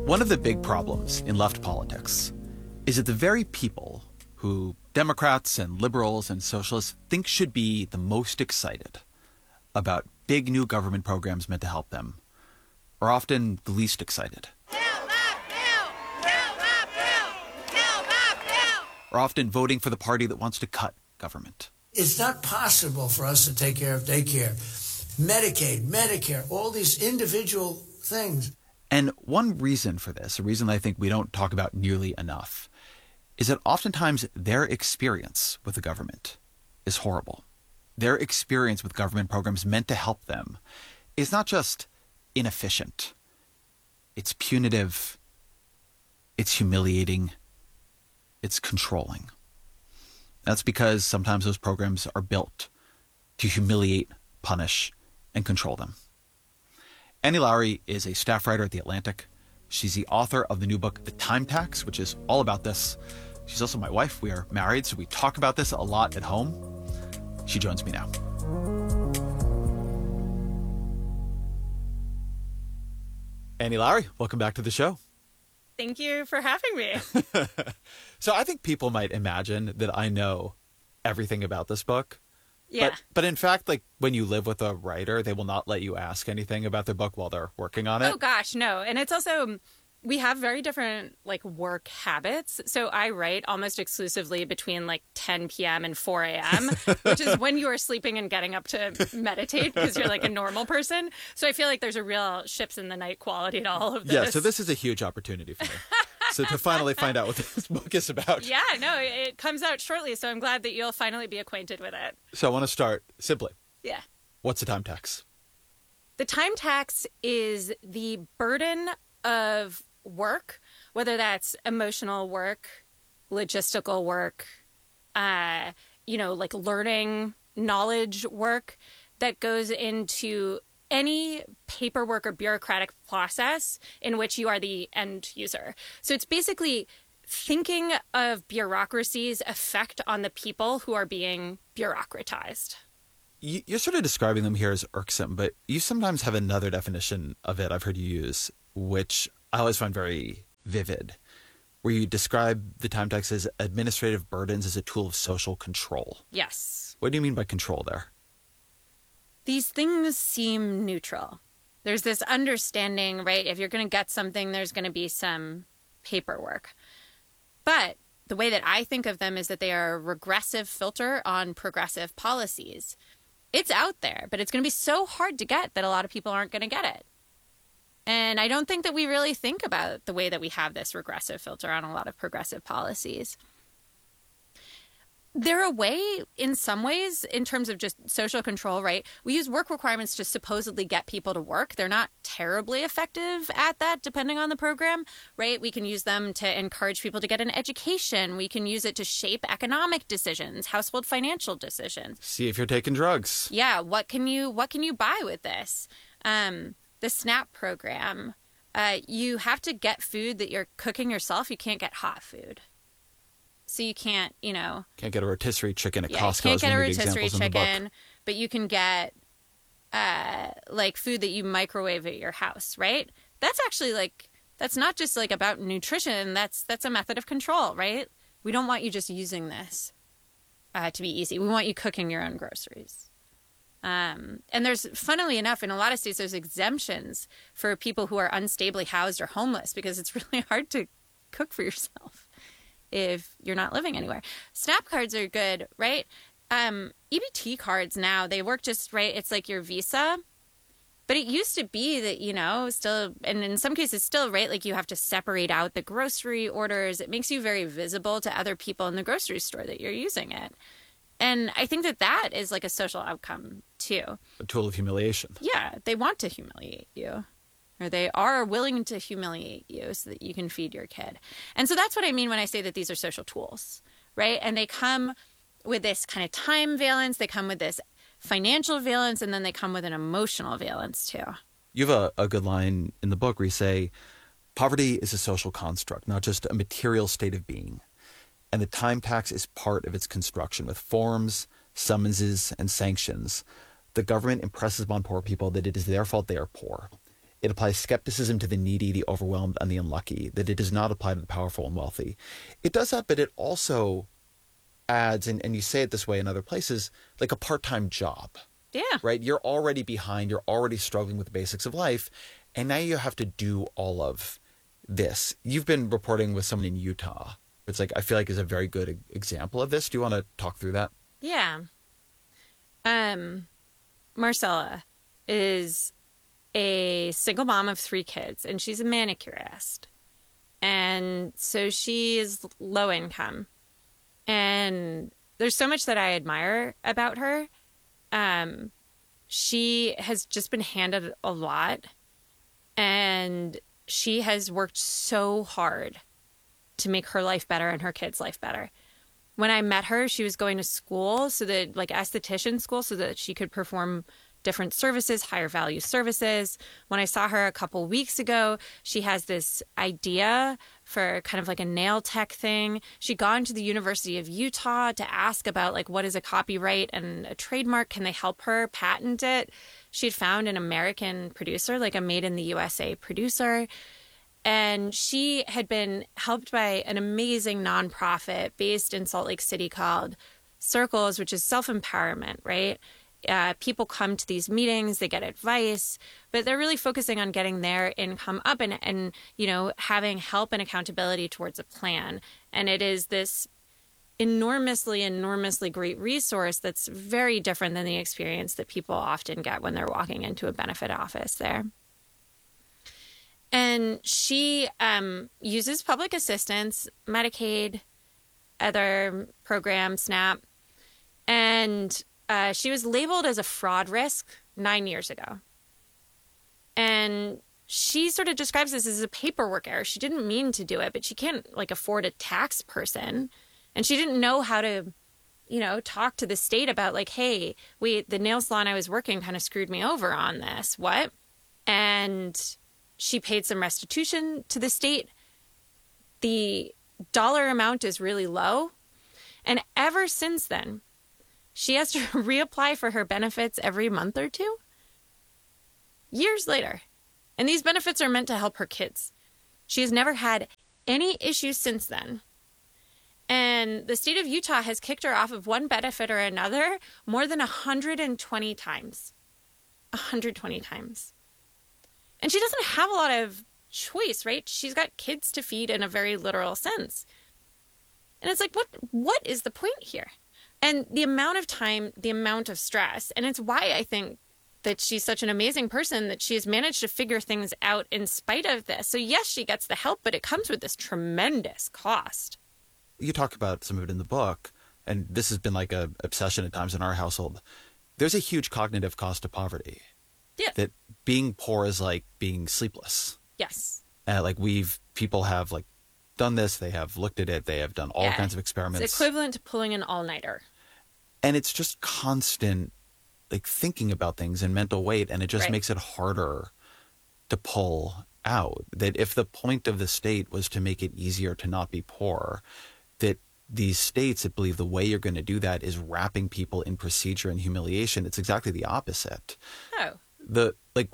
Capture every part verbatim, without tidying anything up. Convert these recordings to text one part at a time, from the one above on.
One of the big problems in left politics is that the very people who Democrats and liberals and socialists think should be the most excited about big new government programs meant to help them are often the least excited. Kill that bill! Kill that bill! Kill that bill! Are often voting for the party that wants to cut government. It's not possible for us to take care of daycare, Medicaid, Medicare, all these individual things. And one reason for this, a reason I think we don't talk about nearly enough, is that oftentimes their experience with the government is horrible. Their experience with government programs meant to help them is not just inefficient. It's punitive. It's humiliating. It's controlling. That's because sometimes those programs are built to humiliate, punish, and control them. Annie Lowrey is a staff writer at The Atlantic. She's the author of the new book, The Time Tax, which is all about this. She's also my wife. We are married, so we talk about this a lot at home. She joins me now. Annie Lowrey, welcome back to the show. Thank you for having me. So I think people might imagine that I know everything about this book. Yeah. But, but in fact, like when you live with a writer, they will not let you ask anything about their book while they're working on it. Oh, gosh, no. And it's also, we have very different like work habits. So I write almost exclusively between like ten p.m. and four a.m., which is when you are sleeping and getting up to meditate because you're like a normal person. So I feel like there's a real ships in the night quality to all of this. Yeah, so this is a huge opportunity for me. So to finally find out what this book is about. Yeah, no, it comes out shortly. So I'm glad that you'll finally be acquainted with it. So I want to start simply. Yeah. What's the time tax? The time tax is the burden of work, whether that's emotional work, logistical work, uh, you know, like learning, knowledge work that goes into any paperwork or bureaucratic process in which you are the end user. So it's basically thinking of bureaucracy's effect on the people who are being bureaucratized. You're sort of describing them here as irksome, but you sometimes have another definition of it I've heard you use, which I always find very vivid, where you describe the time tax as administrative burdens as a tool of social control. Yes. What do you mean by control there? These things seem neutral. There's this understanding, right? If you're going to get something, there's going to be some paperwork. But the way that I think of them is that they are a regressive filter on progressive policies. It's out there, but it's going to be so hard to get that a lot of people aren't going to get it. And I don't think that we really think about the way that we have this regressive filter on a lot of progressive policies. They're a way, in some ways, in terms of just social control, right? We use work requirements to supposedly get people to work. They're not terribly effective at that, depending on the program, right? We can use them to encourage people to get an education. We can use it to shape economic decisions, household financial decisions. See if you're taking drugs. Yeah, what can you what can you buy with this? Um, the SNAP program, uh, you have to get food that you're cooking yourself. You can't get hot food. So you can't, you know... Can't get a rotisserie chicken at yeah, Costco. You can't get a one of the rotisserie examples in the chicken, book. but you can get, uh, like, food that you microwave at your house, right? That's actually, like, that's not just, like, about nutrition. That's that's a method of control, right? We don't want you just using this uh, to be easy. We want you cooking your own groceries. Um, and there's, funnily enough, in a lot of states, there's exemptions for people who are unstably housed or homeless because it's really hard to cook for yourself if you're not living anywhere. SNAP cards are good, right? Um, E B T cards now, they work just right. It's like your Visa. But it used to be that, you know, still, and in some cases still, right, like you have to separate out the grocery orders. It makes you very visible to other people in the grocery store that you're using it. And I think that that is like a social outcome, too. A tool of humiliation. Yeah, they want to humiliate you. Or they are willing to humiliate you so that you can feed your kid. And so that's what I mean when I say that these are social tools, right? And they come with this kind of time valence. They come with this financial valence, and then they come with an emotional valence, too. You have a, a good line in the book where you say, poverty is a social construct, not just a material state of being. And the time tax is part of its construction with forms, summonses, and sanctions. The government impresses upon poor people that it is their fault they are poor. It applies skepticism to the needy, the overwhelmed, and the unlucky, that it does not apply to the powerful and wealthy. It does that, but it also adds, and, and you say it this way in other places, like a part-time job. Yeah. Right? You're already behind. You're already struggling with the basics of life. And now you have to do all of this. You've been reporting with someone in Utah. It's like, I feel like is a very good example of this. Do you want to talk through that? Yeah. Um, Marcella is a single mom of three kids, and she's a manicurist. And so she is low income. And there's so much that I admire about her. Um, she has just been handed a lot, and she has worked so hard to make her life better and her kids' life better. When I met her, she was going to school, so that like esthetician school, so that she could perform different services, higher value services. When I saw her a couple weeks ago, she has this idea for kind of like a nail tech thing. She'd gone to the University of Utah to ask about like, what is a copyright and a trademark? Can they help her patent it? She'd found an American producer, like a made in the U S A producer. And she had been helped by an amazing nonprofit based in Salt Lake City called Circles, which is self-empowerment, right? Uh, people come to these meetings, they get advice, but they're really focusing on getting their income up and, and, you know, having help and accountability towards a plan. And it is this enormously, enormously great resource that's very different than the experience that people often get when they're walking into a benefit office there. And she um, uses public assistance, Medicaid, other programs, SNAP, and Uh, she was labeled as a fraud risk nine years ago. And she sort of describes this as a paperwork error. She didn't mean to do it, but she can't like afford a tax person. And she didn't know how to, you know, talk to the state about like, hey, wait, the nail salon I was working kind of screwed me over on this. What? And she paid some restitution to the state. The dollar amount is really low. And ever since then, she has to reapply for her benefits every month or two. Years later. And these benefits are meant to help her kids. She has never had any issues since then. And the state of Utah has kicked her off of one benefit or another more than one hundred twenty times. one hundred twenty times. And she doesn't have a lot of choice, right? She's got kids to feed in a very literal sense. And it's like, what? what is the point here? And the amount of time, the amount of stress, and it's why I think that she's such an amazing person that she has managed to figure things out in spite of this. So yes, she gets the help, but it comes with this tremendous cost. You talk about some of it in the book, and this has been like a obsession at times in our household. There's a huge cognitive cost to poverty. Yeah. That being poor is like being sleepless. Yes. Uh, like we've, people have like done this, they have looked at it, they have done all Yeah. kinds of experiments. It's equivalent to pulling an all-nighter. And it's just constant, like thinking about things and mental weight, and it just Right. makes it harder to pull out. That if the point of the state was to make it easier to not be poor, that these states that believe the way you're going to do that is wrapping people in procedure and humiliation, it's exactly the opposite. Oh. The like,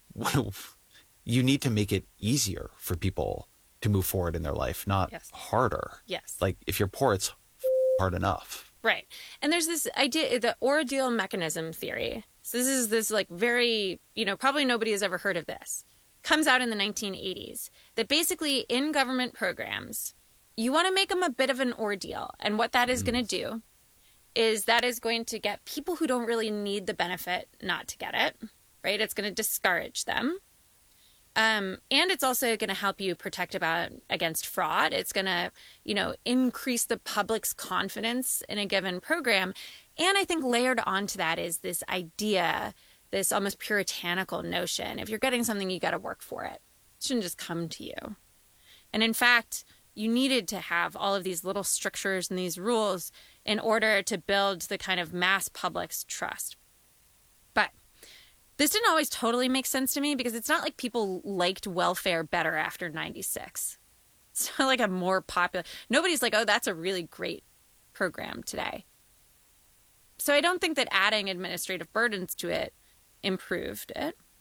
you need to make it easier for people to move forward in their life, not Yes. harder. Yes. Like if you're poor, it's hard enough. Right. And there's this idea, the ordeal mechanism theory. So this is this like very, you know, probably nobody has ever heard of this. Comes out in the nineteen eighties. That basically in government programs, you want to make them a bit of an ordeal. And what that is mm. going to do is that is going to get people who don't really need the benefit not to get it. Right. It's going to discourage them. Um, and it's also going to help you protect about against fraud. It's going to, you know, increase the public's confidence in a given program. And I think layered onto that is this idea, this almost puritanical notion. If you're getting something, you got to work for it. It shouldn't just come to you. And in fact, you needed to have all of these little strictures and these rules in order to build the kind of mass public's trust. But this didn't always totally make sense to me because it's not like people liked welfare better after ninety-six. It's not like a more popular... Nobody's like, oh, that's a really great program today. So I don't think that adding administrative burdens to it improved it.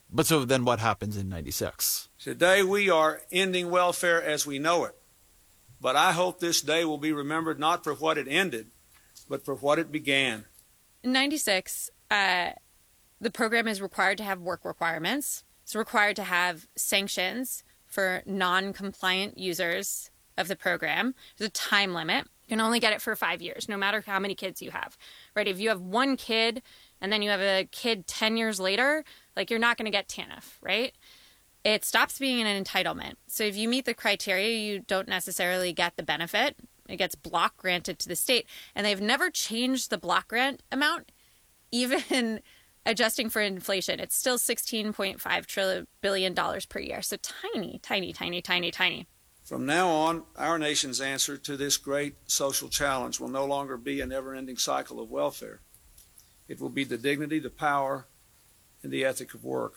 But so then what happens in ninety-six? Today we are ending welfare as we know it. But I hope this day will be remembered not for what it ended, but for what it began. In ninety-six, uh, the program is required to have work requirements. It's required to have sanctions for non-compliant users of the program. There's a time limit. You can only get it for five years, no matter how many kids you have, right? If you have one kid and then you have a kid ten years later, like you're not going to get TANF, right? It stops being an entitlement. So if you meet the criteria, you don't necessarily get the benefit. It gets block granted to the state. And they've never changed the block grant amount, even adjusting for inflation. It's still sixteen point five billion dollars per year. So tiny, tiny, tiny, tiny, tiny. From now on, our nation's answer to this great social challenge will no longer be a never-ending cycle of welfare. It will be the dignity, the power, and the ethic of work.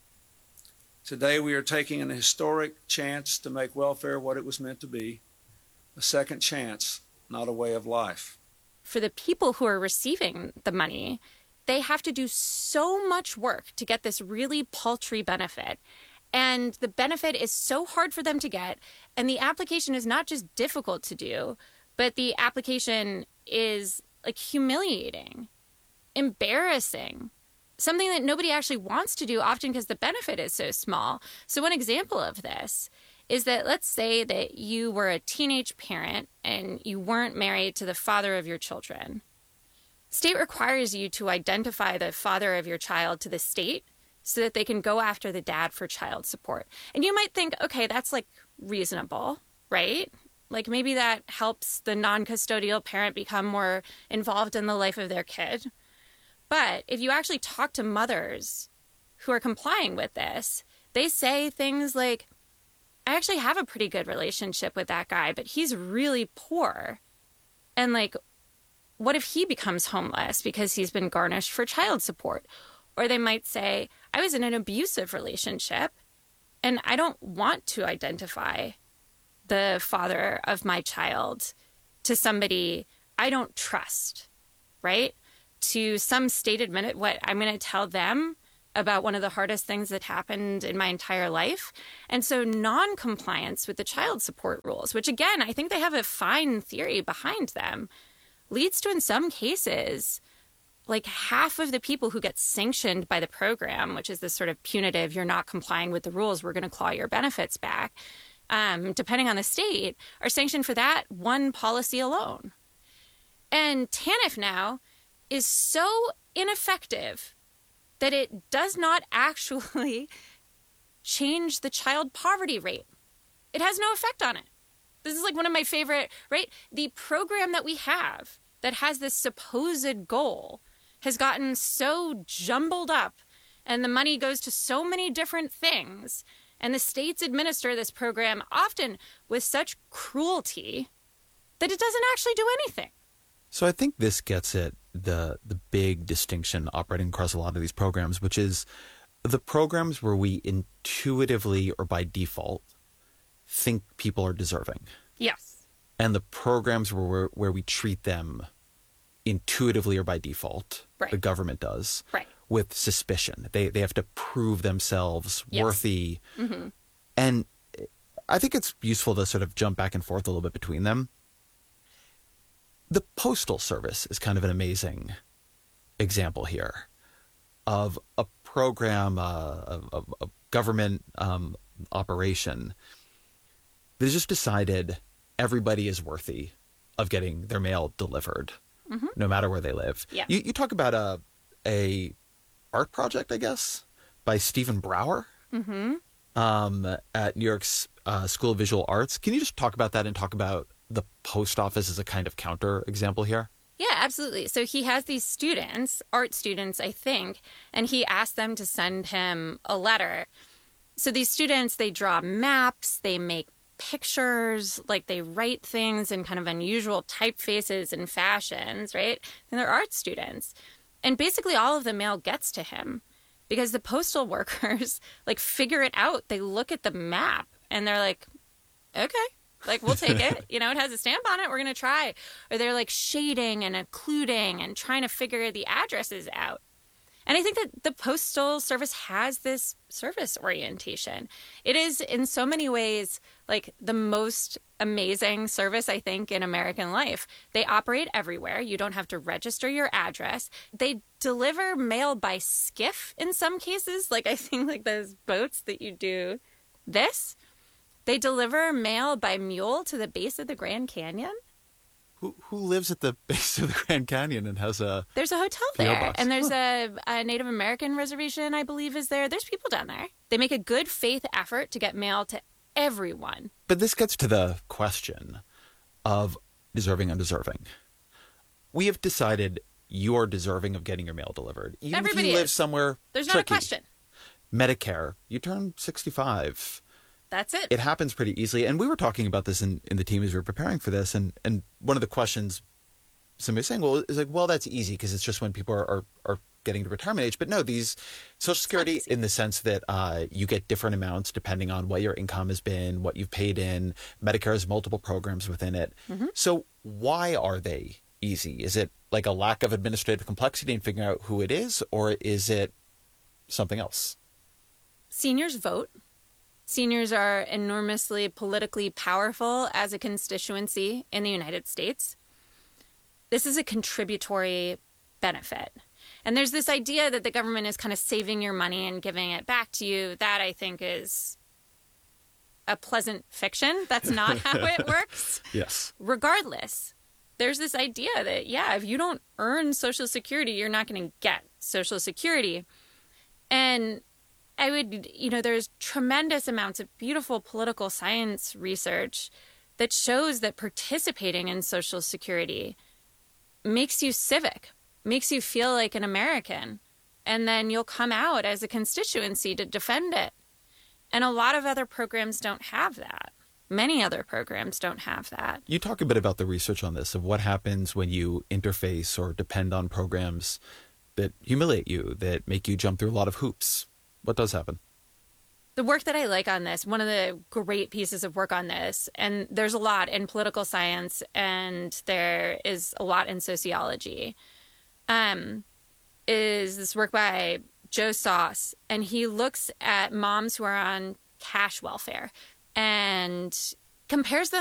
Today, we are taking an historic chance to make welfare what it was meant to be, a second chance, not a way of life. For the people who are receiving the money, they have to do so much work to get this really paltry benefit. And the benefit is so hard for them to get. And the application is not just difficult to do, but the application is like humiliating, embarrassing, something that nobody actually wants to do, often because the benefit is so small. So one example of this is that let's say that you were a teenage parent and you weren't married to the father of your children. State requires you to identify the father of your child to the state so that they can go after the dad for child support. And you might think, okay, that's like reasonable, right? Like maybe that helps the non-custodial parent become more involved in the life of their kid. But if you actually talk to mothers who are complying with this, they say things like, I actually have a pretty good relationship with that guy, but he's really poor. And like, what if he becomes homeless because he's been garnished for child support? Or they might say, I was in an abusive relationship and I don't want to identify the father of my child to somebody I don't trust, right? To some state admin, what I'm going to tell them about one of the hardest things that happened in my entire life. And so non-compliance with the child support rules, which again, I think they have a fine theory behind them, leads to, in some cases, like half of the people who get sanctioned by the program, which is this sort of punitive, you're not complying with the rules, we're going to claw your benefits back, um, depending on the state, are sanctioned for that one policy alone. And TANF now is so ineffective that it does not actually change the child poverty rate. It has no effect on it. This is like one of my favorite, right? The program that we have that has this supposed goal has gotten so jumbled up and the money goes to so many different things. And the states administer this program often with such cruelty that it doesn't actually do anything. So I think this gets at the the big distinction operating across a lot of these programs, which is the programs where we intuitively or by default think people are deserving. Yes. And the programs where we're, where we treat them intuitively or by default, right. The government does, right. with suspicion. They they have to prove themselves yes. worthy. Mm-hmm. And I think it's useful to sort of jump back and forth a little bit between them. The Postal Service is kind of an amazing example here of a program, uh, a, a government um, operation that has just decided everybody is worthy of getting their mail delivered, mm-hmm. no matter where they live. Yeah. You, you talk about a a art project, I guess, by Stephen Brower mm-hmm. um, at New York's uh, School of Visual Arts. Can you just talk about that and talk about the post office as a kind of counter example here? Yeah, absolutely. So he has these students, art students, I think, and he asked them to send him a letter. So these students, they draw maps, they make pictures, like they write things in kind of unusual typefaces and fashions, right? And they're art students. And basically all of the mail gets to him because the postal workers like figure it out. They look at the map and they're like, okay. Like, we'll take it. You know, it has a stamp on it. We're going to try. Or they're like shading and occluding and trying to figure the addresses out. And I think that the Postal Service has this service orientation. It is in so many ways like the most amazing service, I think, in American life. They operate everywhere. You don't have to register your address. They deliver mail by skiff in some cases. Like I think like those boats that you do this. They deliver mail by mule to the base of the Grand Canyon. Who who lives at the base of the Grand Canyon and has a There's a hotel P O there, box? and there's a, a Native American reservation, I believe, is there. There's people down there. They make a good faith effort to get mail to everyone. But this gets to the question of deserving, undeserving. We have decided you are deserving of getting your mail delivered. Even Everybody if you live is. somewhere There's not tricky. a question. Medicare, you turn sixty-five. That's it. It happens pretty easily. And we were talking about this in, in the team as we were preparing for this. And, and one of the questions somebody was saying, well, is like, well, that's easy because it's just when people are, are, are getting to retirement age. But no, these Social Security easy. in the sense that uh, you get different amounts depending on what your income has been, what you've paid in. Medicare has multiple programs within it. Mm-hmm. So why are they easy? Is it like a lack of administrative complexity in figuring out who it is, or is it something else? Seniors vote. Seniors are enormously politically powerful as a constituency in the United States. This is a contributory benefit. And there's this idea that the government is kind of saving your money and giving it back to you. That, I think, is a pleasant fiction. That's not how it works. Yes. Regardless, there's this idea that, yeah, if you don't earn Social Security, you're not going to get Social Security. And I would, you know, there's tremendous amounts of beautiful political science research that shows that participating in Social Security makes you civic, makes you feel like an American, and then you'll come out as a constituency to defend it. And a lot of other programs don't have that. Many other programs don't have that. You talk a bit about the research on this, of what happens when you interface or depend on programs that humiliate you, that make you jump through a lot of hoops. What does happen? The work that I like on this, one of the great pieces of work on this, and there's a lot in political science and there is a lot in sociology, um, is this work by Joe Sauce. And he looks at moms who are on cash welfare and compares them